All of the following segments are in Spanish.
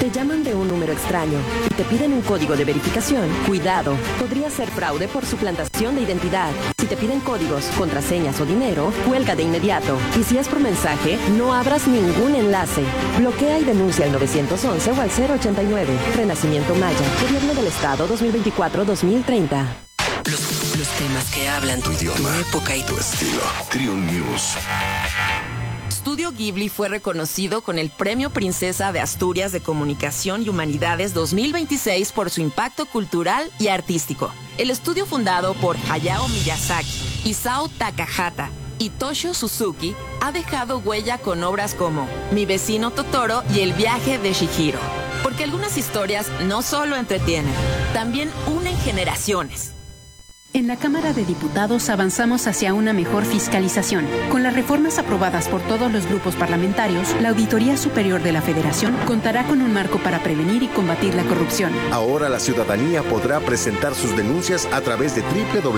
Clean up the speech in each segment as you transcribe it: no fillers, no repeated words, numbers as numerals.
Te llaman de un número extraño y te piden un código de verificación. Cuidado, podría ser fraude por suplantación de identidad. Si te piden códigos, contraseñas o dinero, cuelga de inmediato. Y si es por mensaje, no abras ningún enlace. Bloquea y denuncia al 911 o al 089. Renacimiento Maya, Gobierno del Estado 2024-2030. Los temas que hablan tu idioma, tu época y tu estilo. Trio News. Estudio Ghibli fue reconocido con el Premio Princesa de Asturias de Comunicación y Humanidades 2026 por su impacto cultural y artístico. El estudio, fundado por Hayao Miyazaki, Isao Takahata y Toshio Suzuki, ha dejado huella con obras como Mi vecino Totoro y El viaje de Chihiro. Porque algunas historias no solo entretienen, también unen generaciones. En la Cámara de Diputados avanzamos hacia una mejor fiscalización. Con las reformas aprobadas por todos los grupos parlamentarios, la Auditoría Superior de la Federación contará con un marco para prevenir y combatir la corrupción. Ahora la ciudadanía podrá presentar sus denuncias a través de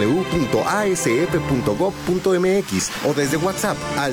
www.asf.gov.mx o desde WhatsApp al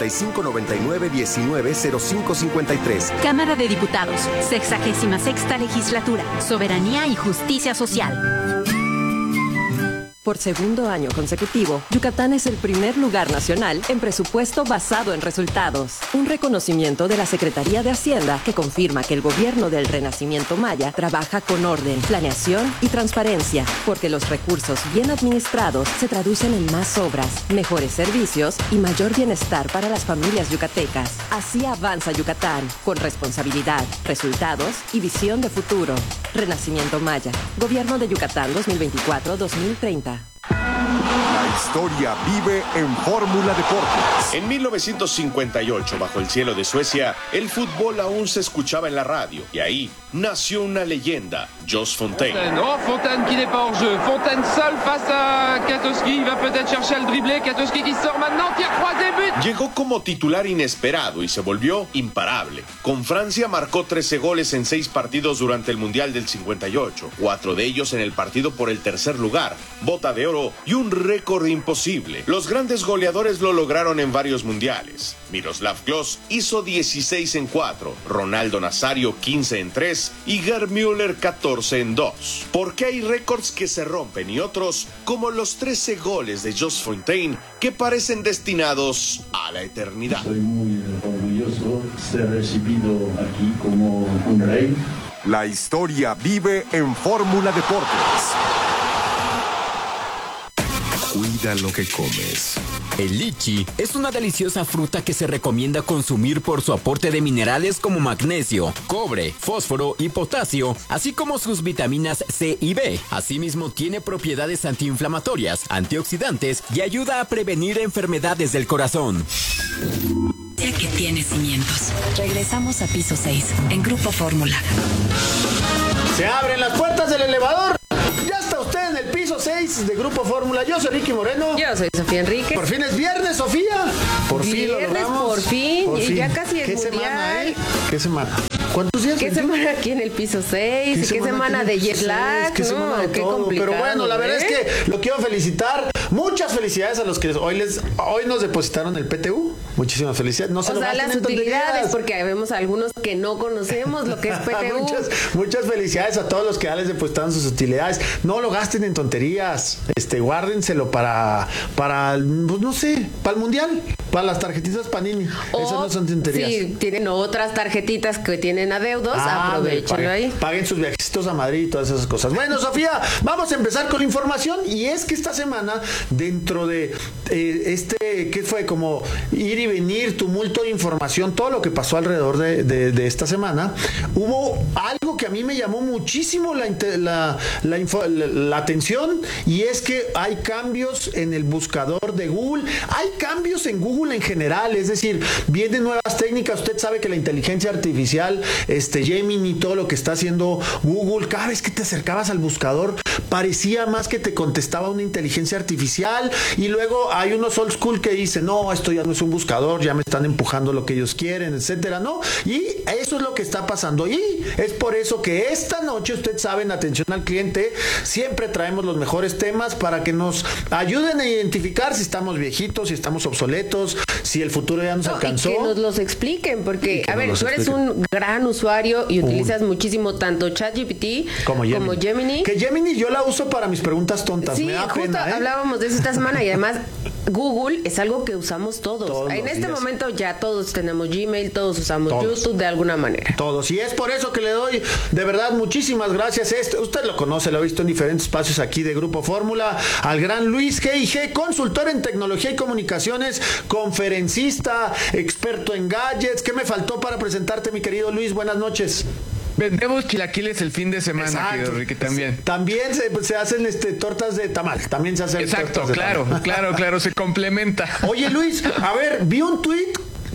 5599-190553. Cámara de Diputados, 66ª Legislatura, Soberanía y Justicia Social. Por segundo año consecutivo, Yucatán es el primer lugar nacional en presupuesto basado en resultados. Un reconocimiento de la Secretaría de Hacienda que confirma que el gobierno del Renacimiento Maya trabaja con orden, planeación y transparencia, porque los recursos bien administrados se traducen en más obras, mejores servicios y mayor bienestar para las familias yucatecas. Así avanza Yucatán, con responsabilidad, resultados y visión de futuro. Renacimiento Maya, Gobierno de Yucatán 2024-2030. La historia vive en Fórmula Deportes. En 1958, bajo el cielo de Suecia, el fútbol aún se escuchaba en la radio. Y ahí nació una leyenda, Jos Fontaine. Oh, Fontaine qui n'est pas hors jeu. Fontaine seul face à Katowski. Il va peut-être chercher el dribbler. Katowski qui sort maintenant. Tir croisé, but. Llegó como titular inesperado y se volvió imparable. Con Francia marcó 13 goles en 6 partidos durante el Mundial del 58. 4 de ellos en el partido por el tercer lugar, bota de oro y un récord imposible. Los grandes goleadores lo lograron en varios mundiales. Miroslav Klose hizo 16 en 4, Ronaldo Nazario 15 en 3 y Gerd Müller 14 en 2. Porque hay récords que se rompen y otros, como los 13 goles de Jos Fontaine, que parecen destinados a la eternidad. Soy muy orgulloso de ser recibido aquí como un rey. La historia vive en Fórmula Deportes. Cuida lo que comes. El lichi es una deliciosa fruta que se recomienda consumir por su aporte de minerales como magnesio, cobre, fósforo y potasio, así como sus vitaminas C y B. Asimismo, tiene propiedades antiinflamatorias, antioxidantes y ayuda a prevenir enfermedades del corazón. Ya que tiene cimientos. Regresamos a piso 6 en Grupo Fórmula. Se abren las puertas del elevador. Ya está usted en el piso 6 de Grupo Fórmula. Yo soy Ricky Moreno. Yo soy Sofía Enrique. Por fin es viernes, Sofía. Por fin lo viernes, logramos. por fin. Y ya casi es ¿Qué mundial. Semana, ¿Qué semana? ¿Cuántos días? ¿Qué semana aquí en el piso 6? ¿Y qué semana de jet lag? ¿Qué semana de qué todo? complicado. Pero bueno, la verdad es que lo quiero felicitar. Muchas felicidades a los que hoy nos depositaron el PTU. Muchísimas felicidades. No se lo gasten las en utilidades, tonterías. porque vemos algunos que no conocemos lo que es PTU. Muchas felicidades a todos los que ya les depositaron sus utilidades. No lo gasten en tonterías. Guárdenselo para pues no sé, para el mundial, para las tarjetitas Panini. Esas no son tonterías. Si tienen otras tarjetitas que tienen adeudos, aprovechenlo ahí. Paguen sus viajecitos a Madrid y todas esas cosas. Bueno, Sofía, vamos a empezar con la información. Y es que esta semana, dentro de ¿qué fue? Como ir y venir, tumulto de información, todo lo que pasó alrededor de esta semana, hubo algo que a mí me llamó muchísimo la atención, y es que hay cambios en el buscador de Google, hay cambios en Google en general, es decir, vienen nuevas técnicas. Usted sabe que la inteligencia artificial, Gemini, todo lo que está haciendo Google, cada vez que te acercabas al buscador parecía más que te contestaba una inteligencia artificial, y luego hay unos old school que dicen, no, esto ya no es un buscador, ya me están empujando lo que ellos quieren, etcétera, ¿no? Y eso es lo que está pasando, y es por eso que esta noche, usted sabe, en Atención al Cliente siempre traemos los mejores temas para que nos ayuden a identificar si estamos viejitos, si estamos obsoletos, si el futuro ya nos alcanzó. Y que nos los expliquen, porque, a ver, tú eres un gran usuario y utilizas muchísimo tanto ChatGPT como Gemini. Que Gemini yo la uso para mis preguntas tontas. Sí, me da justo pena, hablábamos de eso esta semana y además Google es algo que usamos todos. En este momento ya todos tenemos Gmail, todos usamos YouTube de alguna manera. Todos. Y es por eso que le doy de verdad muchísimas gracias. Usted lo conoce, lo ha visto en diferentes espacios aquí de Grupo Fórmula, al gran Luis G.I.G., consultor en tecnología y comunicaciones, conferencista, experto en gadgets. ¿Qué me faltó para presentarte, mi querido Luis? Buenas noches. Vendemos chilaquiles el fin de semana, querido Ricky, también. También se hacen tortas de tamal. También se hacen Exacto, tortas de tamal. claro, se complementa. Oye, Luis, a ver, vi un tuit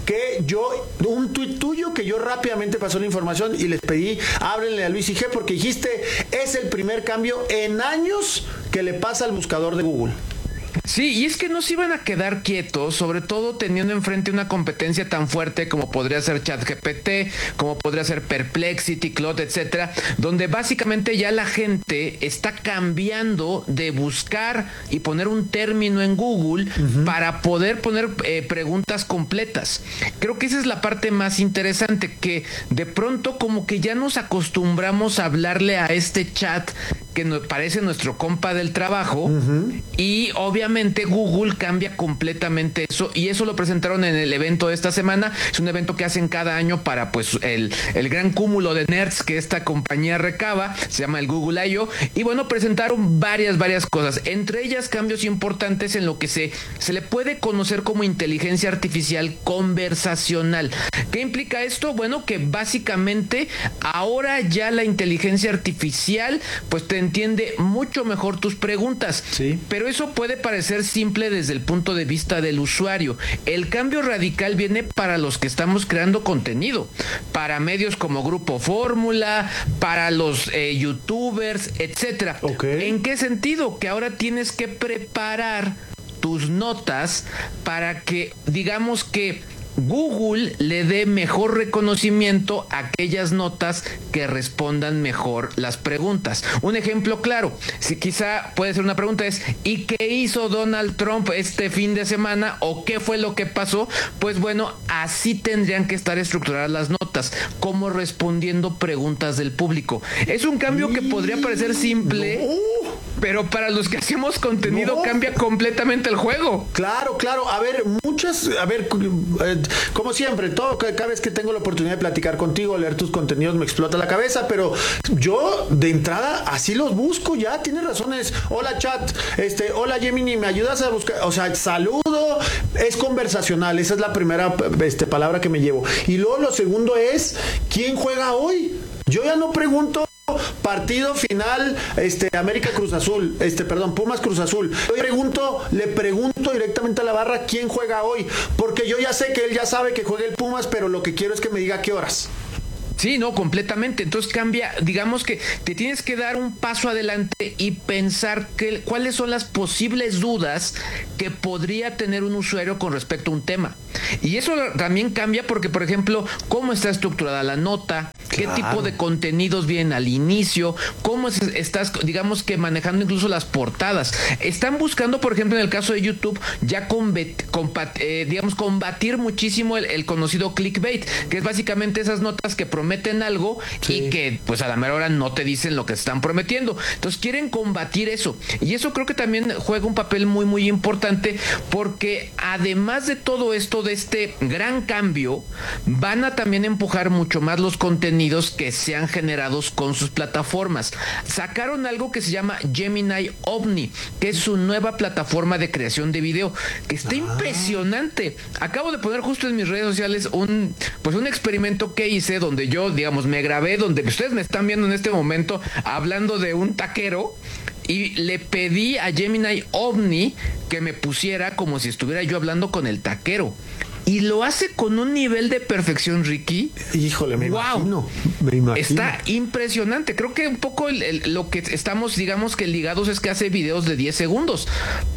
tuyo que yo rápidamente pasó la información y les pedí, háblenle a Luis IG porque dijiste, es el primer cambio en años que le pasa al buscador de Google. Sí, y es que no se iban a quedar quietos, sobre todo teniendo enfrente una competencia tan fuerte como podría ser ChatGPT, como podría ser Perplexity, Claude, etcétera, donde básicamente ya la gente está cambiando de buscar y poner un término en Google para poder poner preguntas completas. Creo que esa es la parte más interesante, que de pronto como que ya nos acostumbramos a hablarle a este chat que nos parece nuestro compa del trabajo, y obviamente Google cambia completamente eso, y eso lo presentaron en el evento de esta semana. Es un evento que hacen cada año para pues el gran cúmulo de nerds que esta compañía recaba, se llama el Google I.O., y bueno, presentaron varias cosas, entre ellas cambios importantes en lo que se le puede conocer como inteligencia artificial conversacional. ¿Qué implica esto? Bueno, que básicamente ahora ya la inteligencia artificial pues te entiende mucho mejor tus preguntas. Sí. Pero eso puede parecer simple desde el punto de vista del usuario. El cambio radical viene para los que estamos creando contenido, para medios como Grupo Fórmula, para los youtubers, etcétera. Okay. ¿En qué sentido? Que ahora tienes que preparar tus notas para que, digamos que Google le dé mejor reconocimiento a aquellas notas que respondan mejor las preguntas. Un ejemplo claro, si quizá puede ser una pregunta es ¿y qué hizo Donald Trump este fin de semana? ¿O qué fue lo que pasó? Pues bueno, así tendrían que estar estructuradas las notas, como respondiendo preguntas del público. Es un cambio que podría parecer simple, pero para los que hacemos contenido cambia completamente el juego. Claro. A ver, como siempre, cada vez que tengo la oportunidad de platicar contigo, leer tus contenidos, me explota la cabeza, pero yo de entrada así los busco ya. Tienes razones. Hola chat, hola Gemini, ¿me ayudas a buscar? O sea, saludo, es conversacional, esa es la primera palabra que me llevo. Y luego lo segundo es, ¿quién juega hoy? Yo ya no pregunto partido final, América Cruz Azul, Pumas Cruz Azul. Le pregunto directamente a la barra quién juega hoy, porque yo ya sé que él ya sabe que juega el Pumas, pero lo que quiero es que me diga qué horas. Sí, no, completamente. Entonces cambia, digamos que te tienes que dar un paso adelante y pensar cuáles son las posibles dudas que podría tener un usuario con respecto a un tema. Y eso también cambia porque, por ejemplo, cómo está estructurada la nota, qué tipo de contenidos vienen al inicio, cómo estás, digamos que manejando incluso las portadas. Están buscando, por ejemplo, en el caso de YouTube, ya combatir muchísimo el conocido clickbait, que es básicamente esas notas que prometen algo y que pues a la mera hora no te dicen lo que están prometiendo. Entonces quieren combatir eso, y eso creo que también juega un papel muy importante, porque además de todo esto, de este gran cambio, van a también empujar mucho más los contenidos que sean generados con sus plataformas. Sacaron algo que se llama Gemini Omni, que es su nueva plataforma de creación de video, que está impresionante. Acabo de poner justo en mis redes sociales un experimento que hice, donde yo, digamos, me grabé, donde ustedes me están viendo en este momento hablando de un taquero, y le pedí a Gemini Omni que me pusiera como si estuviera yo hablando con el taquero. Y lo hace con un nivel de perfección, Ricky. Híjole, me imagino. Está impresionante. Creo que un poco lo que estamos, digamos que ligados, es que hace videos de 10 segundos.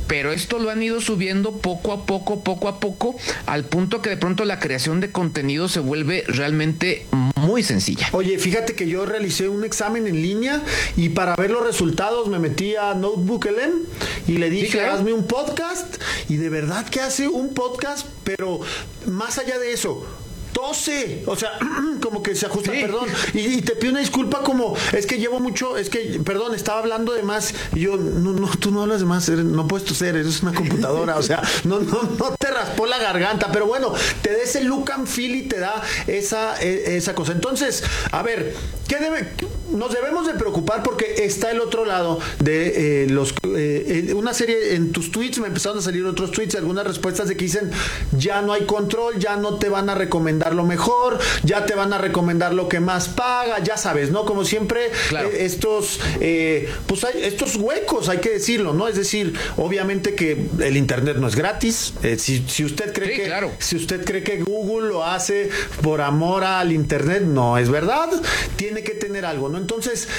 pero esto lo han ido subiendo poco a poco, al punto que de pronto la creación de contenido se vuelve realmente muy sencilla. Oye, fíjate que yo realicé un examen en línea y para ver los resultados me metí a Notebook LM y le dije, sí, claro, hazme un podcast, y de verdad que hace un podcast, pero más allá de eso, tose, o sea, como que se ajusta, sí, perdón, y te pido una disculpa, como, es que llevo mucho, perdón, estaba hablando de más, y yo, no, tú no hablas de más, no puedes toser, eres una computadora, o sea, no te raspó la garganta, pero bueno, te da ese look and feel y te da esa cosa. Entonces, a ver, nos debemos de preocupar porque está el otro lado de una serie, en tus tweets me empezaron a salir otros tweets, algunas respuestas de que dicen, ya no hay control, ya no te van a recomendar lo mejor, ya te van a recomendar lo que más paga, ya sabes, ¿no? Como siempre, claro, estos huecos, hay que decirlo, ¿no? Es decir, obviamente que el internet no es gratis. Si usted cree, sí, claro, si usted cree que Google lo hace por amor al internet, no es verdad. Tiene que tener algo, ¿no? Entonces,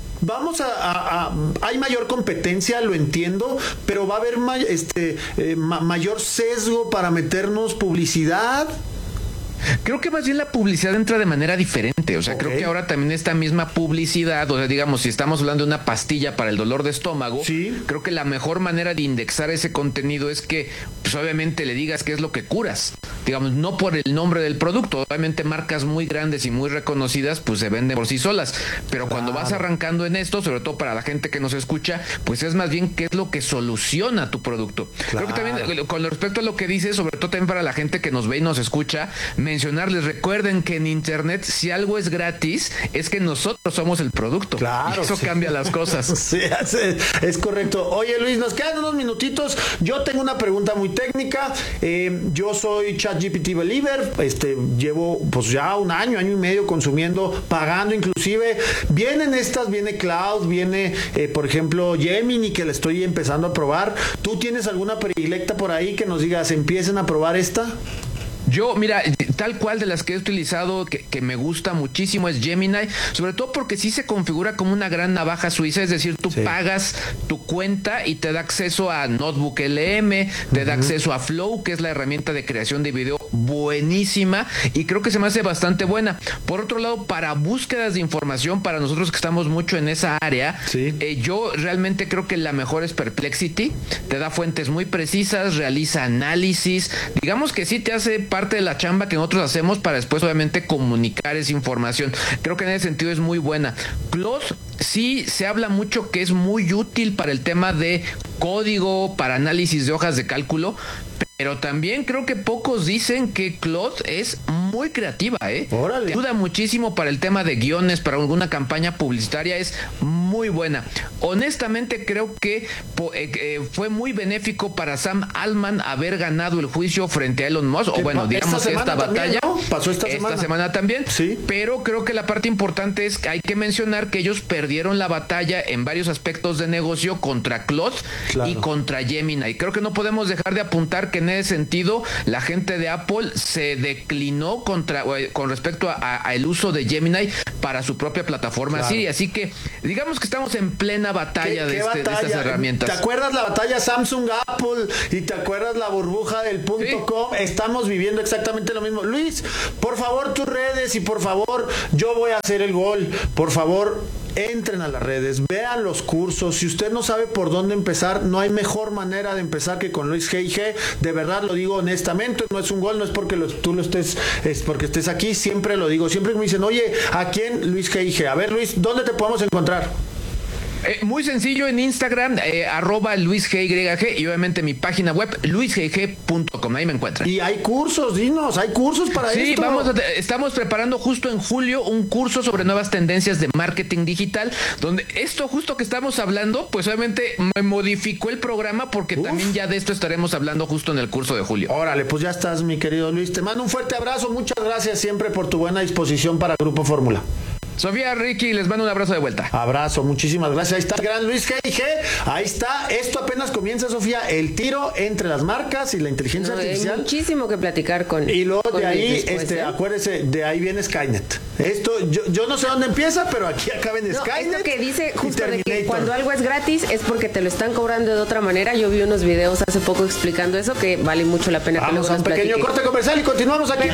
hay mayor competencia, lo entiendo, pero va a haber mayor sesgo para meternos publicidad. Creo que más bien la publicidad entra de manera diferente, o sea, creo que ahora también esta misma publicidad, o sea, digamos, si estamos hablando de una pastilla para el dolor de estómago, sí, creo que la mejor manera de indexar ese contenido es que, pues obviamente le digas qué es lo que curas, digamos, no por el nombre del producto. Obviamente marcas muy grandes y muy reconocidas, pues se venden por sí solas, pero cuando vas arrancando en esto, sobre todo para la gente que nos escucha, pues es más bien qué es lo que soluciona tu producto. Claro. Creo que también, con respecto a lo que dices, sobre todo también para la gente que nos ve y nos escucha, mencionarles, recuerden que en internet, si algo es gratis, es que nosotros somos el producto. Claro. Y eso cambia las cosas. Sí, es correcto. Oye, Luis, nos quedan unos minutitos. Yo tengo una pregunta muy técnica. Yo soy ChatGPT believer. Llevo pues ya un año y medio consumiendo, pagando inclusive. Viene Cloud, viene, por ejemplo, Gemini, que la estoy empezando a probar. ¿Tú tienes alguna predilecta por ahí que nos digas, empiecen a probar esta? Yo, mira, tal cual de las que he utilizado, que me gusta muchísimo, es Gemini, sobre todo porque sí se configura como una gran navaja suiza, es decir, tú pagas tu cuenta y te da acceso a Notebook LM, te da acceso a Flow, que es la herramienta de creación de video buenísima, y creo que se me hace bastante buena. Por otro lado, para búsquedas de información, para nosotros que estamos mucho en esa área, yo realmente creo que la mejor es Perplexity, te da fuentes muy precisas, realiza análisis, digamos que sí te hace parte de la chamba que nosotros hacemos para después obviamente comunicar esa información. Creo que en ese sentido es muy buena. Claude sí se habla mucho que es muy útil para el tema de código, para análisis de hojas de cálculo, pero también creo que pocos dicen que Claude es muy creativa, Órale. Ayuda muchísimo para el tema de guiones, para alguna campaña publicitaria, es muy buena. Honestamente creo que fue muy benéfico para Sam Altman haber ganado el juicio frente a Elon Musk, o bueno, digamos esta batalla, ¿no? Pasó esta semana también, sí. Pero creo que la parte importante es que hay que mencionar que ellos perdieron la batalla en varios aspectos de negocio contra Claude y contra Gemini. Y creo que no podemos dejar de apuntar que en ese sentido la gente de Apple se declinó con respecto a el uso de Gemini para su propia plataforma Siri, así que digamos que estamos en plena batalla de estas herramientas. ¿Te acuerdas la batalla Samsung-Apple y te acuerdas la burbuja del .com? Estamos viviendo exactamente lo mismo. Luis, por favor, tus redes, y por favor, yo voy a hacer el gol. Por favor, entren a las redes, vean los cursos. Si usted no sabe por dónde empezar, no hay mejor manera de empezar que con Luis G&G. De verdad lo digo honestamente, no es un gol, no es porque tú lo estés, es porque estés aquí. Siempre lo digo, siempre me dicen, oye, ¿a quién? Luis G&G. A ver, Luis, ¿dónde te podemos encontrar? Muy sencillo, en Instagram, @LuisGYG, y obviamente mi página web, luisgg.com, ahí me encuentran. Y hay cursos, dinos, hay cursos para esto. Sí, estamos preparando justo en julio un curso sobre nuevas tendencias de marketing digital, donde esto justo que estamos hablando, pues obviamente me modificó el programa, porque también ya de esto estaremos hablando justo en el curso de julio. Órale, pues ya estás, mi querido Luis, te mando un fuerte abrazo, muchas gracias siempre por tu buena disposición para Grupo Fórmula. Sofía, Ricky, les mando un abrazo de vuelta. Abrazo, muchísimas gracias. Ahí está el gran Luis G. Ahí está. Esto apenas comienza, Sofía. El tiro entre las marcas y la inteligencia artificial. Hay muchísimo que platicar con. Y luego con de ahí, después, acuérdese, de ahí viene Skynet. Esto, yo no sé dónde empieza, pero aquí acaba en Skynet. Esto que dice justo de que cuando algo es gratis es porque te lo están cobrando de otra manera. Yo vi unos videos hace poco explicando eso que vale mucho la pena. Vamos a un pequeño corte comercial y continuamos aquí.